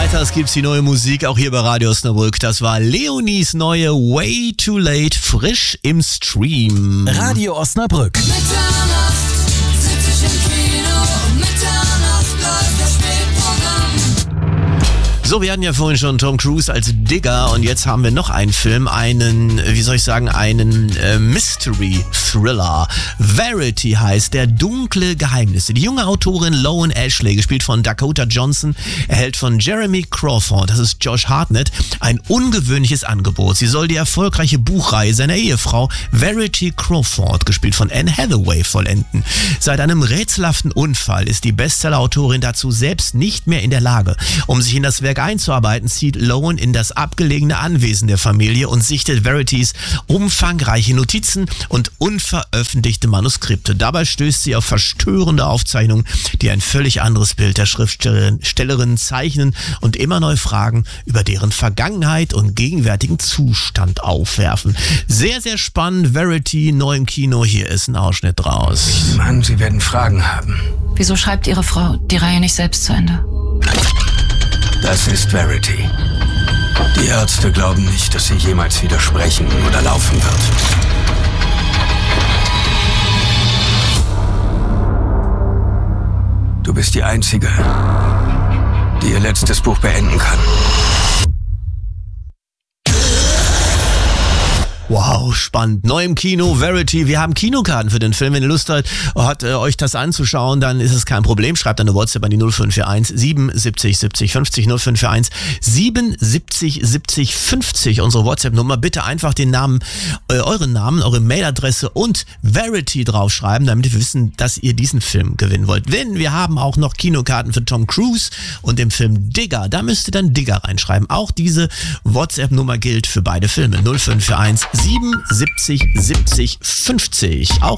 Freitags gibt's die neue Musik, auch hier bei Radio Osnabrück. Das war Leonies neue Way Too Late, frisch im Stream. Radio Osnabrück. Mitternacht sitz ich im Kino, Mitternacht läuft das Spätprogramm. So, wir hatten ja vorhin schon Tom Cruise als Digger und jetzt haben wir noch einen Film, einen Mystery-Thriller. Verity heißt Der dunkle Geheimnisse. Die junge Autorin Lowen Ashley, gespielt von Dakota Johnson, erhält von Jeremy Crawford, das ist Josh Hartnett, ein ungewöhnliches Angebot. Sie soll die erfolgreiche Buchreihe seiner Ehefrau Verity Crawford, gespielt von Anne Hathaway, vollenden. Seit einem rätselhaften Unfall ist die Bestseller-Autorin dazu selbst nicht mehr in der Lage. Um sich in das Werk einzuarbeiten, zieht Lowen in das abgelegene Anwesen der Familie und sichtet Verities umfangreiche Notizen und unveröffentlichte Manuskripte. Dabei stößt sie auf verstörende Aufzeichnungen, die ein völlig anderes Bild der Schriftstellerin zeichnen und immer neue Fragen über deren Vergangenheit und gegenwärtigen Zustand aufwerfen. Sehr, sehr spannend. Verity, neu im Kino. Hier ist ein Ausschnitt draus. Mann, Sie werden Fragen haben. Wieso schreibt Ihre Frau die Reihe nicht selbst zu Ende? Das ist Verity. Die Ärzte glauben nicht, dass sie jemals wieder sprechen oder laufen wird. Du bist die Einzige, die ihr letztes Buch beenden kann. Wow, spannend. Neu im Kino, Verity. Wir haben Kinokarten für den Film. Wenn ihr Lust habt, euch das anzuschauen, dann ist es kein Problem. Schreibt eine WhatsApp an die 0541 77 70 50 0541 77 70 50. Unsere WhatsApp-Nummer. Bitte einfach den Namen, euren Namen, eure Mailadresse und Verity draufschreiben, damit wir wissen, dass ihr diesen Film gewinnen wollt. Denn wir haben auch noch Kinokarten für Tom Cruise und den Film Digger. Da müsst ihr dann Digger reinschreiben. Auch diese WhatsApp-Nummer gilt für beide Filme. 0541 77 70 50. Auch